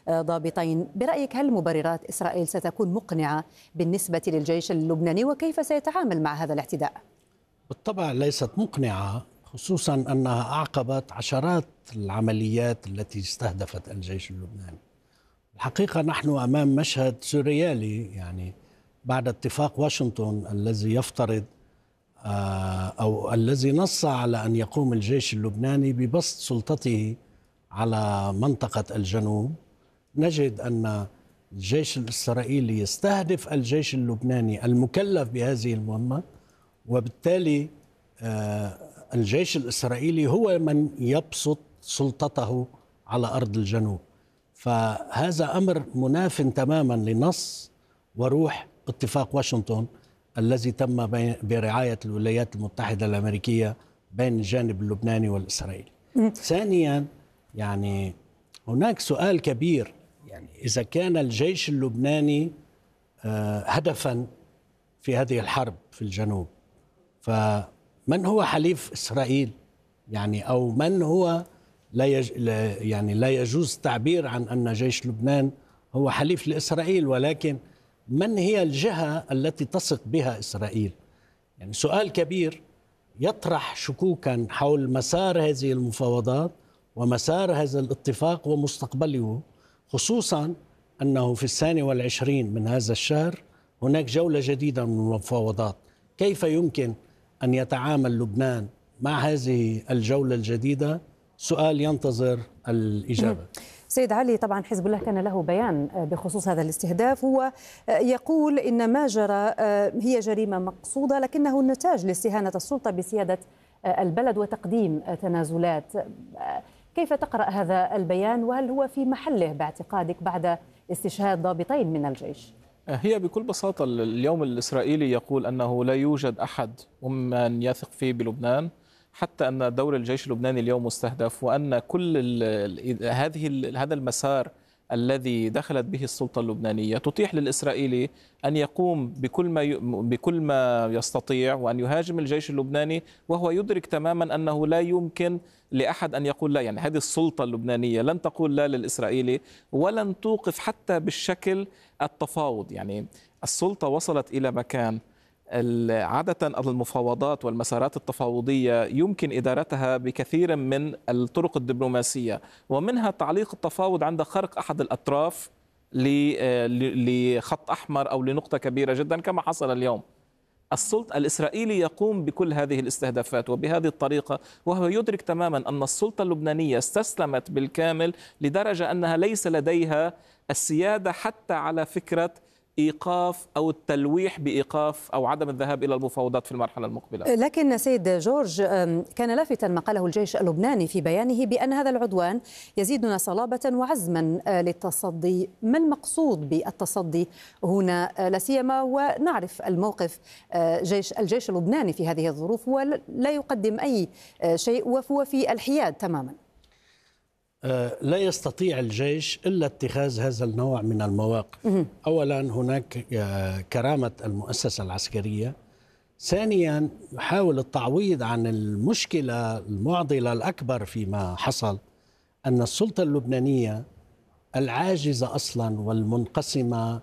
ضابطين. برأيك هل مبررات إسرائيل ستكون مقنعة بالنسبة للجيش اللبناني، وكيف سيتعامل مع هذا الاعتداء؟ بالطبع ليست مقنعة، خصوصا أنها أعقبت عشرات العمليات التي استهدفت الجيش اللبناني. الحقيقة نحن أمام مشهد سوريالي، يعني بعد اتفاق واشنطن الذي يفترض أو الذي نص على أن يقوم الجيش اللبناني ببسط سلطته على منطقة الجنوب، نجد أن الجيش الإسرائيلي يستهدف الجيش اللبناني المكلف بهذه المهمة، وبالتالي الجيش الإسرائيلي هو من يبسط سلطته على أرض الجنوب. فهذا أمر مناف تماما لنص وروح اتفاق واشنطن الذي تم برعاية الولايات المتحدة الأمريكية بين الجانب اللبناني والإسرائيلي. ثانيا، يعني هناك سؤال كبير، يعني إذا كان الجيش اللبناني هدفا في هذه الحرب في الجنوب، فمن هو حليف إسرائيل؟ يعني أو من هو لا يجوز التعبير عن أن جيش لبنان هو حليف لإسرائيل، ولكن من هي الجهة التي تثق بها إسرائيل؟ يعني سؤال كبير يطرح شكوكا حول مسار هذه المفاوضات ومسار هذا الاتفاق ومستقبله، خصوصا أنه في 22 من هذا الشهر هناك جولة جديدة من المفاوضات. كيف يمكن أن يتعامل لبنان مع هذه الجولة الجديدة؟ سؤال ينتظر الإجابة. سيد علي، طبعا حزب الله كان له بيان بخصوص هذا الاستهداف، هو يقول إن ما جرى هي جريمة مقصودة لكنه نتاج لاستهانة السلطة بسيادة البلد وتقديم تنازلات. كيف تقرأ هذا البيان، وهل هو في محله باعتقادك بعد استشهاد ضابطين من الجيش؟ هي بكل بساطة اليوم الإسرائيلي يقول أنه لا يوجد أحد ممن يثق فيه بلبنان، حتى أن دور الجيش اللبناني اليوم مستهدف، وأن كل هذا المسار الذي دخلت به السلطة اللبنانية تتيح للإسرائيلي أن يقوم بكل ما يستطيع وأن يهاجم الجيش اللبناني، وهو يدرك تماما أنه لا يمكن لأحد أن يقول لا. يعني هذه السلطة اللبنانية لن تقول لا للإسرائيلي ولن توقف حتى بالشكل التفاوض. يعني السلطة وصلت إلى مكان عادة المفاوضات والمسارات التفاوضية يمكن إدارتها بكثير من الطرق الدبلوماسية، ومنها تعليق التفاوض عند خرق أحد الأطراف لخط أحمر أو لنقطة كبيرة جدا كما حصل اليوم. السلطة الإسرائيلي يقوم بكل هذه الاستهدافات وبهذه الطريقة، وهو يدرك تماما أن السلطة اللبنانية استسلمت بالكامل لدرجة أنها ليس لديها السيادة حتى على فكرة إيقاف أو التلويح بإيقاف أو عدم الذهاب إلى المفاوضات في المرحلة المقبلة. لكن سيد جورج، كان لافتا ما قاله الجيش اللبناني في بيانه بأن هذا العدوان يزيدنا صلابة وعزما للتصدي. ما المقصود بالتصدي هنا؟ لا سيما ونعرف الموقف الجيش اللبناني في هذه الظروف، ولا يقدم أي شيء وهو في الحياد تماما. لا يستطيع الجيش إلا اتخاذ هذا النوع من المواقف. أولا هناك كرامة المؤسسة العسكرية، ثانيا يحاول التعويض عن المشكلة المعضلة الأكبر فيما حصل، أن السلطة اللبنانية العاجزة أصلا والمنقسمة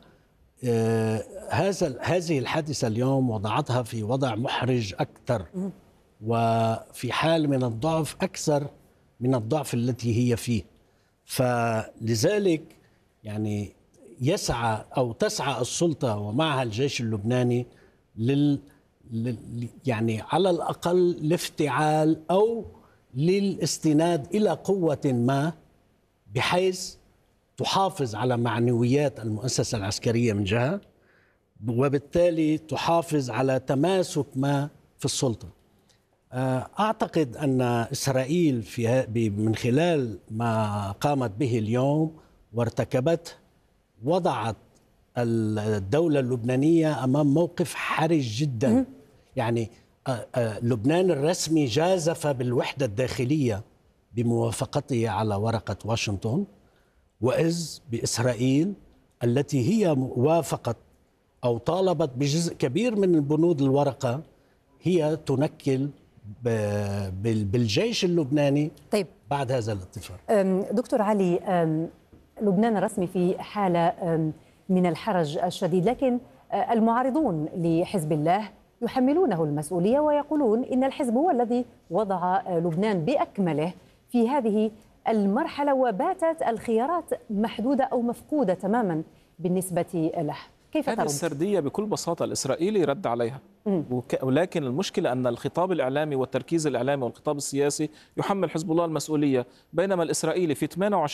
هذه الحادثة اليوم وضعتها في وضع محرج أكثر وفي حال من الضعف أكثر من الضعف التي هي فيه. فلذلك يعني تسعى السلطة ومعها الجيش اللبناني يعني على الأقل لافتعال أو للاستناد إلى قوة ما، بحيث تحافظ على معنويات المؤسسة العسكرية من جهة، وبالتالي تحافظ على تماسك ما في السلطة. أعتقد أن إسرائيل من خلال ما قامت به اليوم وارتكبته وضعت الدولة اللبنانية أمام موقف حرج جدا. يعني لبنان الرسمي جازف بالوحدة الداخلية بموافقته على ورقة واشنطن، وإذ بإسرائيل التي هي وافقت أو طالبت بجزء كبير من بنود الورقة هي تنكل بالجيش اللبناني. طيب، بعد هذا الاتفاق. دكتور علي، لبنان الرسمي في حالة من الحرج الشديد، لكن المعارضون لحزب الله يحملونه المسؤولية ويقولون إن الحزب هو الذي وضع لبنان بأكمله في هذه المرحلة، وباتت الخيارات محدودة أو مفقودة تماما بالنسبة له. كيف هذه ترد؟ السردية بكل بساطة الإسرائيلي رد عليها، ولكن المشكلة أن الخطاب الإعلامي والتركيز الإعلامي والخطاب السياسي يحمل حزب الله المسؤولية، بينما الإسرائيلي في 28